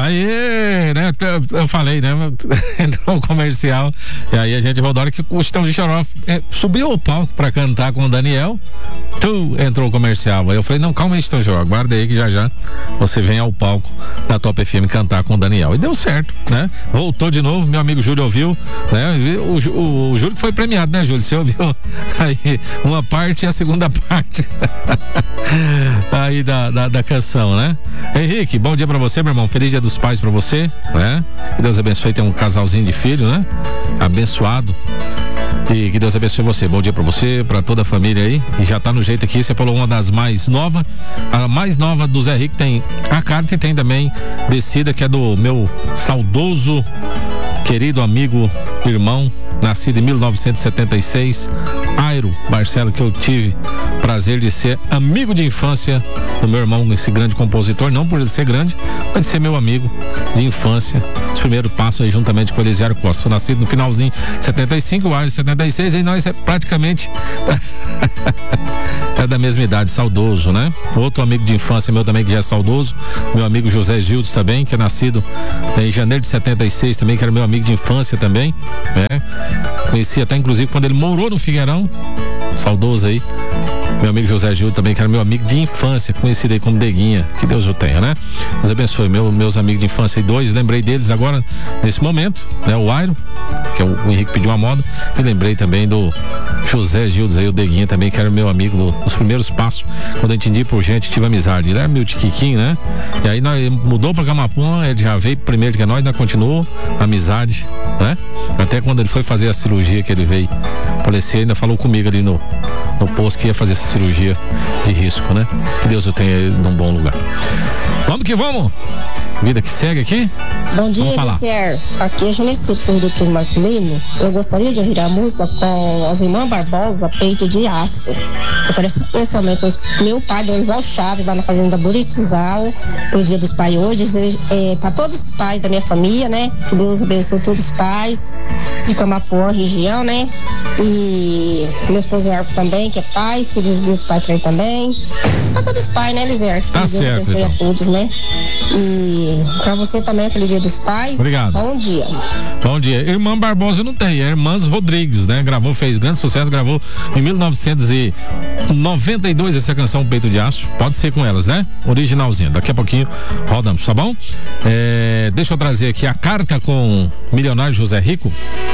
Aí, né, eu falei, né, entrou o comercial, e aí a gente rodou, a hora que o Chitão de Choró subiu ao palco pra cantar com o Daniel, entrou o comercial. Aí eu falei, não, calma aí, Chitão de Choró, aguarda aí que já você vem ao palco da Top FM cantar com o Daniel. E deu certo, né? Voltou de novo, meu amigo Júlio ouviu, né? O Júlio foi premiado, né, Júlio? Você ouviu aí uma parte e a segunda parte aí da canção, né? Henrique, bom dia pra você, meu irmão. Feliz Dia dos Pais pra você, né? Que Deus abençoe, tem um casalzinho de filho, né? Abençoado. E que Deus abençoe você. Bom dia pra você, pra toda a família aí. E já tá no jeito aqui, você falou uma das mais novas. A mais nova do Zé Rico tem a carta e tem também descida, que é do meu saudoso, querido amigo, irmão, nascido em 1976, Airo Marcelo, que eu tive prazer de ser amigo de infância do meu irmão, esse grande compositor, não por ele ser grande, mas de ser meu amigo de infância. Os primeiros passos aí juntamente com o Elisiário Costa. Sou nascido no finalzinho de 75, o Airo 76, aí nós praticamente é da mesma idade, saudoso, né? Outro amigo de infância meu também que já é saudoso, meu amigo José Gildes também, que é nascido em janeiro de 76 também, que era meu amigo de infância também, né? Conheci até inclusive quando ele morou no Figueirão, saudoso aí, meu amigo José Gil também, que era meu amigo de infância, conhecido aí como Deguinha, que Deus o tenha, né? Deus abençoe, meus amigos de infância aí, dois, lembrei deles agora, nesse momento, né? O Airo, que é o Henrique pediu uma moda, e lembrei também do José Gildes aí, o Deguinha também, que era meu amigo nos primeiros passos, quando eu entendi por gente, tive amizade, ele era meu tiquiquinho, né? E aí nós mudou pra Camapuã, ele já veio primeiro que nós continuou a amizade, né? Até quando ele foi fazer a cirurgia que ele veio falecer, ainda falou comigo ali no posto que ia fazer essa cirurgia de risco, né? Que Deus o tenha ele num bom lugar. Vamos que vamos! Vida que segue aqui. Bom dia, Elisier. Aqui é Genecito, por Doutor Marcolino. Eu gostaria de ouvir a música com as irmãs Barbosa, Peito de Aço. Eu quero especialmente com meu pai, Dorival Chaves, lá na fazenda Buritizal, no Dia dos Pais hoje. Para todos os pais da minha família, né? Que Deus abençoe todos os pais de Camapuã, região, né? E meu esposo Arco também, que é pai. Feliz Dia dos Pais pra ele também. Para todos os pais, né, Elisier? Tá Deus certo, abençoe então. a todos, né? E pra você também, aquele Dia dos Pais. Obrigado. Bom dia. Bom dia. Irmã Barbosa não tem, é Irmãs Rodrigues, né? Gravou, fez grande sucesso, gravou em 1992 essa canção Peito de Aço. Pode ser com elas, né? Originalzinha. Daqui a pouquinho rodamos, tá bom? Deixa eu trazer aqui a carta com o milionário José Rico.